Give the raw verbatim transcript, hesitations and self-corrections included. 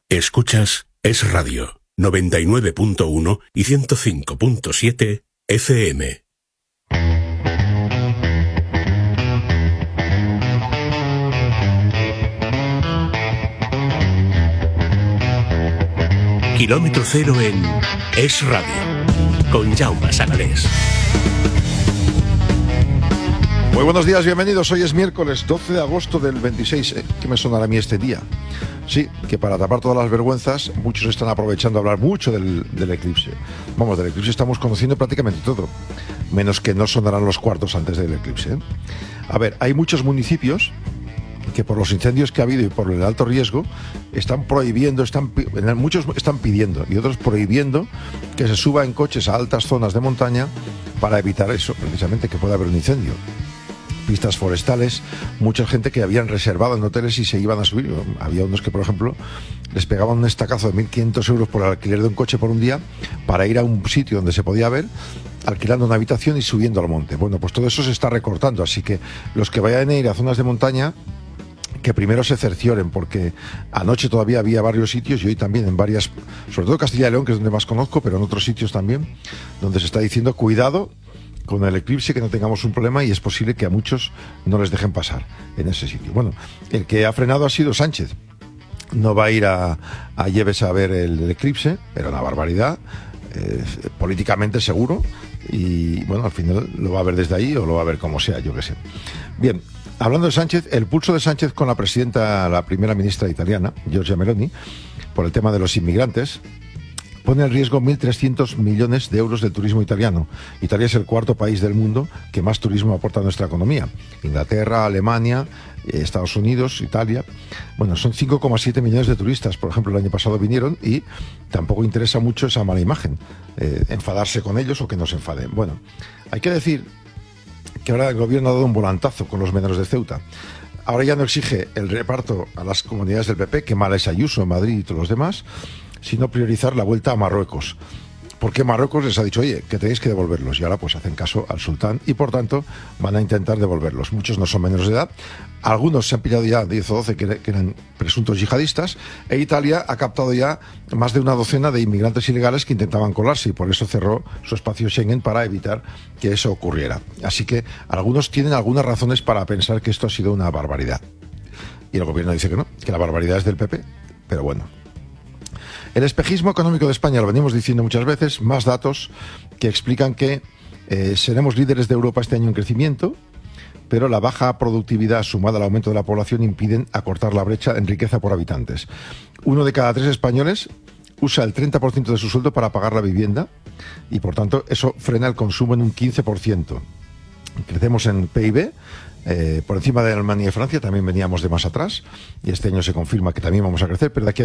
Escuchas Es Radio, noventa y nueve punto uno y ciento cinco punto siete F M. Kilómetro cero en Es Radio, con Jaume Sagalés. Muy buenos días, bienvenidos. Hoy es miércoles doce de agosto del veintiséis. ¿Eh? ¿Qué me sonará a mí este día? Sí, que para tapar todas las vergüenzas, muchos están aprovechando a hablar mucho del, del eclipse. Vamos, del eclipse estamos conociendo prácticamente todo, menos que no sonarán los cuartos antes del eclipse. ¿eh? A ver, hay muchos municipios que por los incendios que ha habido y por el alto riesgo están prohibiendo, están muchos están pidiendo y otros prohibiendo que se suba en coches a altas zonas de montaña para evitar eso, precisamente, que pueda haber un incendio. Pistas forestales, mucha gente que habían reservado en hoteles y se iban a subir. Había unos que, por ejemplo, les pegaban un estacazo de mil quinientos euros por el alquiler de un coche por un día para ir a un sitio donde se podía ver, alquilando una habitación y subiendo al monte. Bueno, pues todo eso se está recortando, así que los que vayan a ir a zonas de montaña, que primero se cercioren, porque anoche todavía había varios sitios y hoy también en varias, sobre todo Castilla y León, que es donde más conozco, pero en otros sitios también, donde se está diciendo cuidado con el eclipse, que no tengamos un problema, y es posible que a muchos no les dejen pasar en ese sitio. Bueno, el que ha frenado ha sido Sánchez. No va a ir a, a Lleves a ver el, el eclipse, era una barbaridad, eh, políticamente seguro, y bueno, al final lo va a ver desde ahí o lo va a ver como sea, yo qué sé. Bien, hablando de Sánchez, el pulso de Sánchez con la presidenta, la primera ministra italiana, Giorgia Meloni, por el tema de los inmigrantes, pone en riesgo mil trescientos millones de euros del turismo italiano. Italia es el cuarto país del mundo que más turismo aporta a nuestra economía. Inglaterra, Alemania, Estados Unidos, Italia. Bueno, son cinco coma siete millones de turistas, por ejemplo, el año pasado vinieron, y tampoco interesa mucho esa mala imagen, eh, enfadarse con ellos o que nos enfaden. Bueno, hay que decir que ahora el gobierno ha dado un volantazo con los menores de Ceuta. Ahora ya no exige el reparto a las comunidades del P P, que mal es Ayuso en Madrid y todos los demás, sino priorizar la vuelta a Marruecos. Porque Marruecos les ha dicho, oye, que tenéis que devolverlos, y ahora pues hacen caso al sultán y por tanto van a intentar devolverlos. Muchos no son menores de edad, algunos se han pillado ya diez o doce que, que eran presuntos yihadistas, e Italia ha captado ya más de una docena de inmigrantes ilegales que intentaban colarse, y por eso cerró su espacio Schengen, para evitar que eso ocurriera. Así que algunos tienen algunas razones para pensar que esto ha sido una barbaridad. Y el gobierno dice que no, que la barbaridad es del P P, pero bueno. El espejismo económico de España, lo venimos diciendo muchas veces, más datos que explican que eh, seremos líderes de Europa este año en crecimiento, pero la baja productividad sumada al aumento de la población impiden acortar la brecha en riqueza por habitantes. Uno de cada tres españoles usa el treinta por ciento de su sueldo para pagar la vivienda y, por tanto, eso frena el consumo en un quince por ciento. Crecemos en P I B, eh, por encima de Alemania y Francia, también veníamos de más atrás, y este año se confirma que también vamos a crecer, pero de aquí a